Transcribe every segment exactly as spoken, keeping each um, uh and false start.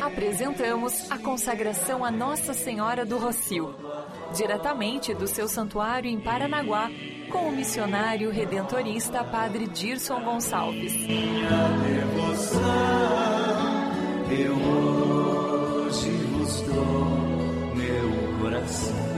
Apresentamos a consagração a Nossa Senhora do Rocio, diretamente do seu santuário em Paranaguá, com o missionário redentorista Padre Dirson Gonçalves. Minha devoção, eu hoje vos dou meu coração.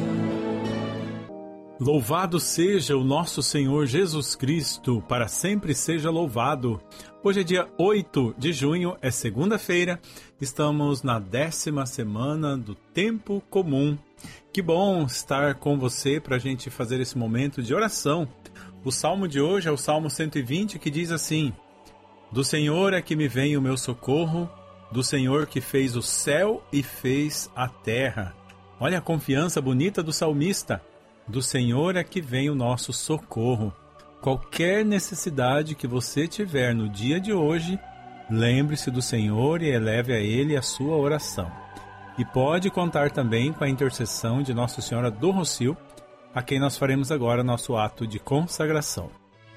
Louvado seja o nosso Senhor Jesus Cristo, para sempre seja louvado. Hoje é dia oito de junho, é segunda-feira, estamos na décima semana do Tempo Comum. Que bom estar com você para a gente fazer esse momento de oração. O salmo de hoje é o Salmo cento e vinte, que diz assim: Do Senhor é que me vem o meu socorro, do Senhor que fez o céu e fez a terra. Olha a confiança bonita do salmista. Do Senhor é que vem o nosso socorro. Qualquer necessidade que você tiver no dia de hoje, lembre-se do Senhor e eleve a Ele a sua oração. E pode contar também com a intercessão de Nossa Senhora do Rocio, a quem nós faremos agora nosso ato de consagração.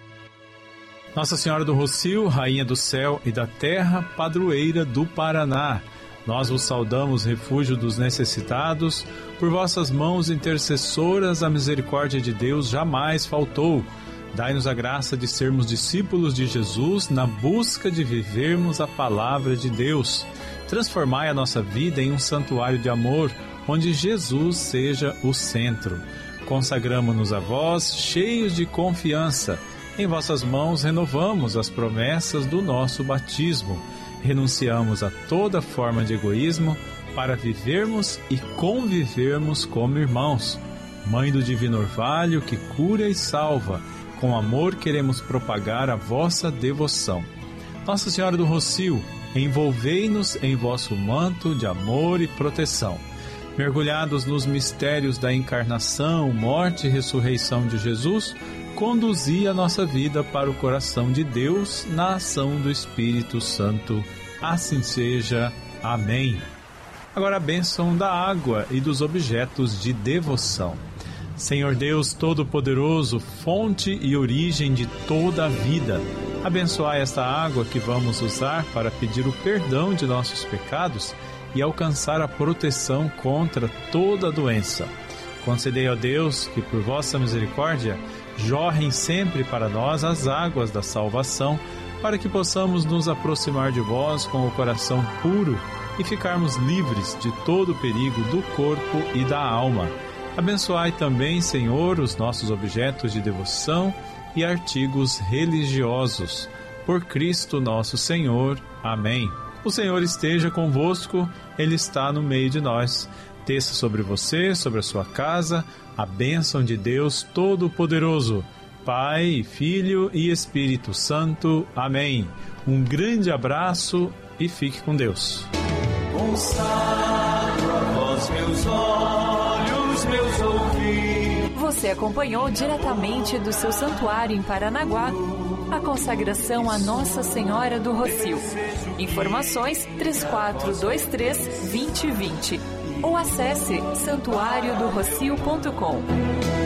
Nossa Senhora do Rocio, Rainha do céu e da terra, padroeira do Paraná, nós vos saudamos, refúgio dos necessitados. Por vossas mãos intercessoras, a misericórdia de Deus jamais faltou. Dai-nos a graça de sermos discípulos de Jesus na busca de vivermos a palavra de Deus. Transformai a nossa vida em um santuário de amor, onde Jesus seja o centro. Consagramo-nos a vós, cheios de confiança. Em vossas mãos renovamos as promessas do nosso batismo. Renunciamos a toda forma de egoísmo para vivermos e convivermos como irmãos. Mãe do Divino Orvalho, que cura e salva, com amor queremos propagar a vossa devoção. Nossa Senhora do Rocio, envolvei-nos em vosso manto de amor e proteção. Mergulhados nos mistérios da encarnação, morte e ressurreição de Jesus, conduzi a nossa vida para o coração de Deus na ação do Espírito Santo. Assim seja. Amém. Agora a bênção da água e dos objetos de devoção. Senhor Deus Todo-Poderoso, fonte e origem de toda a vida, abençoai esta água que vamos usar para pedir o perdão de nossos pecados e alcançar a proteção contra toda doença. Concedei a Deus que, por vossa misericórdia, jorrem sempre para nós as águas da salvação, para que possamos nos aproximar de vós com o coração puro e ficarmos livres de todo o perigo do corpo e da alma. Abençoai também, Senhor, os nossos objetos de devoção e artigos religiosos. Por Cristo nosso Senhor. Amém. O Senhor esteja convosco, Ele está no meio de nós. Desça sobre você, sobre a sua casa, a bênção de Deus Todo-Poderoso, Pai, Filho e Espírito Santo. Amém. Um grande abraço e fique com Deus. Consagro a vós meus olhos, meus ouvidos. Você acompanhou diretamente do seu santuário em Paranaguá a consagração a Nossa Senhora do Rocio. Informações três quatro dois três, dois zero dois zero ou acesse santuário do rocio ponto com.